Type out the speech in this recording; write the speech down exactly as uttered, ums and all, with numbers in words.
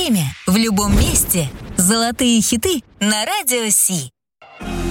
время, в любом месте. Золотые хиты на Радио Си.